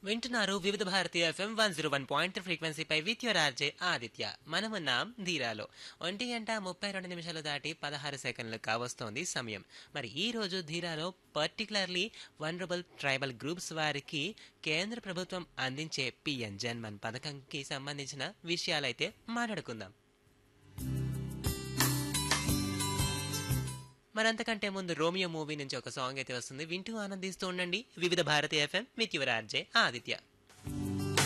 వింటున్నారు వివిధ Bharati FM 101.3 ఫ్రీక్వెన్సీపై with your RJ Aditya. మనమున్నాం ధీరాలో. 1:32 దాటి 16 సెకండ్లు కావస్తోంది సమయం. మరి ఈ రోజు ధీరాలో పర్టికులర్లీ వనరబుల్ ట్రైబల్ గ్రూప్స్ వారికి కేంద్ర ప్రభుత్వం అందించే పిఎం జన్మన్ పథకంకి సంబంధించిన విషయాలైతే మాట్లాడుకుందాం. మరంతకంటే ముందు రోమియో మూవీ నుంచి ఒక సాంగ్ అయితే వస్తుంది. వింటూ ఆనందిస్తూ ఉండండి వివిధ Bharati FM with your RJ Aditya.